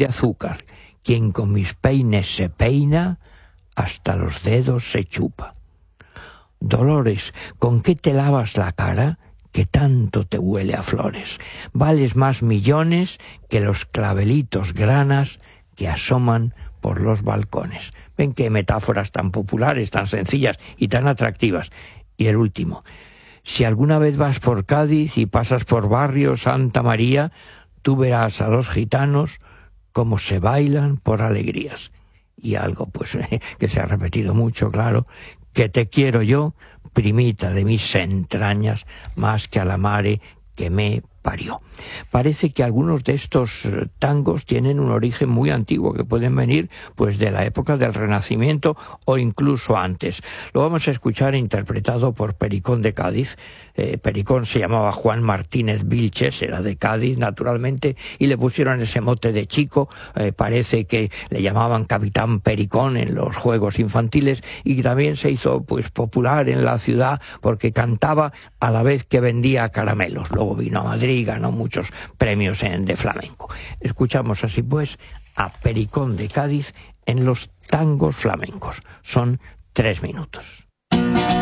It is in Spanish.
de azúcar. Quien con mis peines se peina, hasta los dedos se chupa. Dolores, ¿con qué te lavas la cara? Que tanto te huele a flores. Vales más millones que los clavelitos granas que asoman por los balcones. Ven qué metáforas tan populares, tan sencillas y tan atractivas. Y el último. Si alguna vez vas por Cádiz y pasas por barrio Santa María, tú verás a los gitanos como se bailan por alegrías. Y algo, pues, que se ha repetido mucho, claro, que te quiero yo, primita de mis entrañas, más que a la mare que me parió. Parece que algunos de estos tangos tienen un origen muy antiguo, que pueden venir pues de la época del Renacimiento o incluso antes. Lo vamos a escuchar interpretado por Pericón de Cádiz. Pericón se llamaba Juan Martínez Vilches, era de Cádiz naturalmente, y le pusieron ese mote de chico. Parece que le llamaban Capitán Pericón en los juegos infantiles, y también se hizo pues popular en la ciudad porque cantaba a la vez que vendía caramelos. Luego vino a Madrid y ganó muchos premios de flamenco. Escuchamos así pues a Pericón de Cádiz en los tangos flamencos. Son 3 minutos.